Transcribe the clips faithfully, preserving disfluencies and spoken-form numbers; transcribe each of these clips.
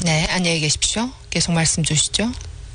네, 안녕히 계십시오. 계속 말씀 주시죠.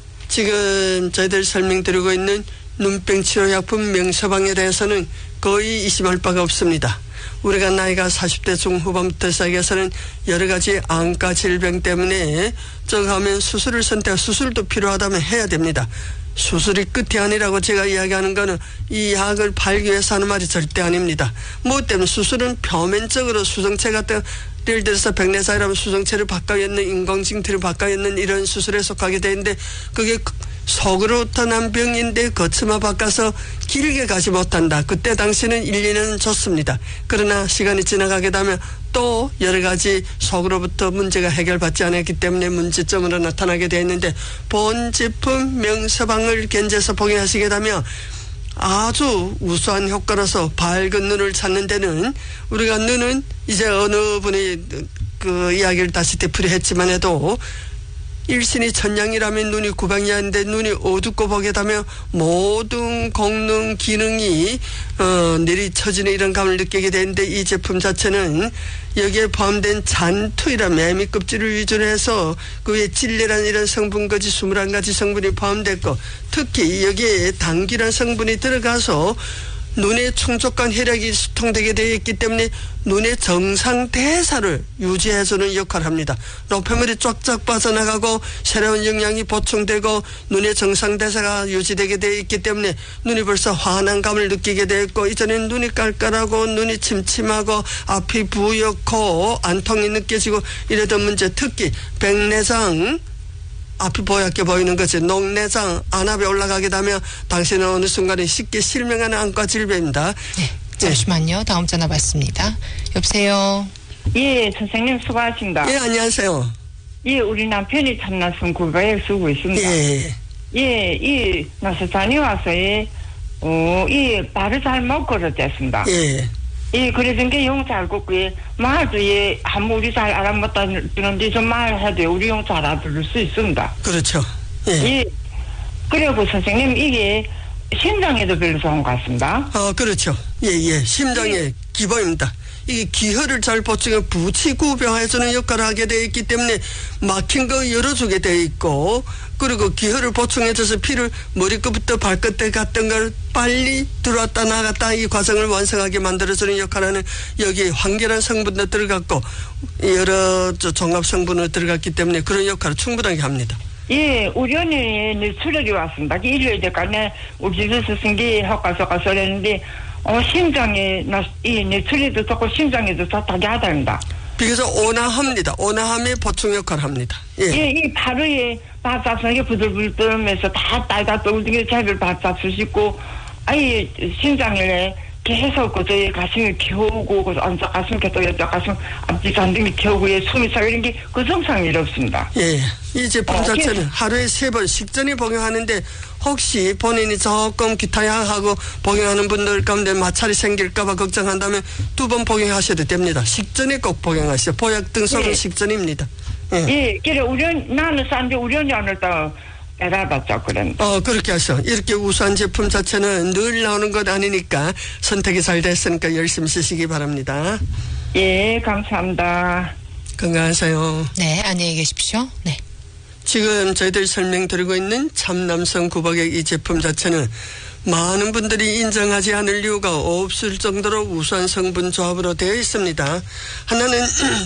지금 저희들 설명드리고 있는 눈병 치료약품 명서방에 대해서는 거의 의심할 바가 없습니다. 우리가 나이가 사십 대 중후반부터 시작해서는 여러 가지 안과 질병 때문에 저거 하면 수술을 선택, 수술도 필요하다면 해야 됩니다. 수술이 끝이 아니라고 제가 이야기하는 거는 이 약을 팔기 위해서 하는 말이 절대 아닙니다. 뭐 때문에 수술은 표면적으로 수정체 같은, 예를 들어서 백내사이라면 수정체를 바꿔 있는 인공징티를 바꿔 있는 이런 수술에 속하게 되는데, 그게 속으로부터 난 병인데 거치마 바꿔서 길게 가지 못한다. 그때 당시는 일, 이 년은 좋습니다. 그러나 시간이 지나가게 되면 또 여러 가지 속으로부터 문제가 해결받지 않았기 때문에 문제점으로 나타나게 되어 있는데, 본 제품 명서방을 견제해서 복용하시게 되면 아주 우수한 효과로서 밝은 눈을 찾는 데는, 우리가 눈은 이제 어느 분이 그 이야기를 다시 되풀이했지만 해도 일신이 천냥이라면 눈이 구방이 하는데, 눈이 어둡고 보게 되면 모든功能 기능이 어, 내리쳐지는 이런 감을 느끼게 되는데, 이 제품 자체는 여기에 포함된 잔투이라 매미 껍질을 위주로 해서 그 위에 찔레라는 이런 성분까지 이십일 가지 성분이 포함됐고, 특히 여기에 당귀라는 성분이 들어가서 눈의 충족간 혈액이 수통되게 되어 있기 때문에 눈의 정상 대사를 유지해주는 역할을 합니다. 노폐물이 쫙쫙 빠져나가고 새로운 영양이 보충되고 눈의 정상 대사가 유지되게 되어 있기 때문에 눈이 벌써 환한 감을 느끼게 되어 있고, 이전에는 눈이 깔깔하고 눈이 침침하고 앞이 부옇고 안통이 느껴지고 이러던 문제, 특히 백내장 앞이 보얗게 보이는 것이 녹내장 안압에 올라가게 되면 당신은 어느 순간에 쉽게 실명하는 안과 질병입니다. 네, 잠시만요. 다음 전화 받습니다. 여보세요. 예, 선생님 수고하십니다. 예, 안녕하세요. 예, 우리 남편이 참나성 구백을 쓰고 있습니다. 예, 예, 이 나서산이 와서 예, 어, 이 발을 잘 못 걸어댔습니다. 예. 예, 그래서 게 용 잘 걷고, 예, 말도 예, 한 우리 잘 알아먹다는데 좀 말해도 우리 용 잘 알아들을 수 있습니다. 그렇죠. 예. 예. 그리고 선생님, 이게 심장에도 별로 좋은 것 같습니다. 어, 그렇죠. 예, 예. 심장의 예. 기본입니다. 이게 기혈을 잘 보충해 부치구병해주는 역할을 하게 되어 있기 때문에 막힌 거 열어주게 되어 있고, 그리고 기혈을 보충해줘서 피를 머리끝부터 발끝에 갔던 걸 빨리 들어왔다 나갔다 이 과정을 완성하게 만들어주는 역할을 하는, 여기에 황계란 성분도 들어갔고 여러 종합 성분을 들어갔기 때문에 그런 역할을 충분하게 합니다. 예, 우리 언니 뇌출혈이 왔습니다. 일요일 때까지 우리 집에서 쓴게 효과서가 소리했는데, 어, 심장에, 이 뇌출혈도 좋고 심장에도 좋다게 하답니다. 그래서 온화합니다. 온화함의 보충 역할을 합니다. 예, 예, 이 바로에 바짝선이 부들부들 떨면서 다 딸다 떨어지게 자기를 바짝 주시고, 아이, 심장에 계속 그 저희 가슴을 키우고, 그 안쪽 가슴, 또 옆쪽 가슴, 앞뒤 잔등이 키우고, 예, 숨이 차 이런 게 그 정상이 이렇습니다. 예, 이 제품 어, 자체는 예. 하루에 세 번 식전에 복용하는데, 혹시 본인이 조금 기타 약하고 복용하는 분들 가운데 마찰이 생길까봐 걱정한다면 두 번 복용하셔도 됩니다. 식전에 꼭 복용하시죠. 보약 등소는 예. 식전입니다. 예. 예, 그래, 우리, 나는 싼데 우리 언니 오늘 또 배달받죠, 그런. 어, 그렇게 하셔. 이렇게 우수한 제품 자체는 늘 나오는 것 아니니까 선택이 잘 됐으니까 열심히 쓰시기 바랍니다. 예, 감사합니다. 건강하세요. 네, 안녕히 계십시오. 네. 지금 저희들 설명드리고 있는 참남성 구박의 이 제품 자체는 많은 분들이 인정하지 않을 이유가 없을 정도로 우수한 성분 조합으로 되어 있습니다. 하나는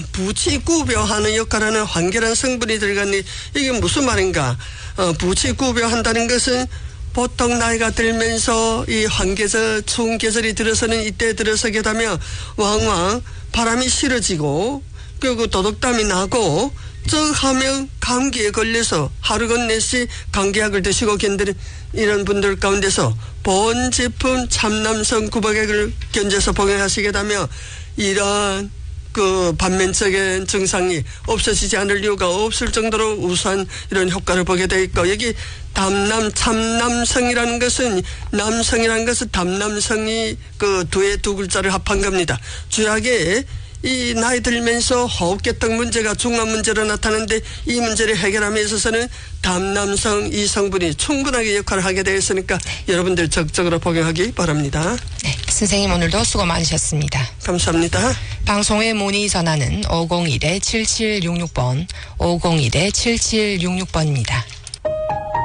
부치구벼하는 역할을 하는 황계란 성분이 들어갔니, 이게 무슨 말인가? 어, 부치구벼한다는 것은 보통 나이가 들면서 이 환계절, 추운 계절이 들어서는 이때 들어서게 되면 왕왕 바람이 싫어지고, 그리고 도둑땀이 나고, 저 하면 감기에 걸려서 하루 건네씩 감기약을 드시고 견디는 이런 분들 가운데서 본 제품 참남성 구박액을 견뎌서 복용하시게 되면 이런 그 반면적인 증상이 없어지지 않을 이유가 없을 정도로 우수한 이런 효과를 보게 되어 있고, 여기 담남 참남성이라는 것은, 남성이라는 것은 담남성이 그 두의 두 글자를 합한 겁니다. 주약에 이 나이 들면서 호흡기통 문제가 중요한 문제로 나타나는데 이 문제를 해결함에 있어서는 담남성 이성분이 충분하게 역할을 하게 되어 있으니까 여러분들 적극적으로 복용하기 바랍니다. 네, 선생님 오늘도 수고 많으셨습니다. 감사합니다. 방송의 문의 전화는 오공일 칠칠육육 번, 오공일 칠칠육육 번입니다.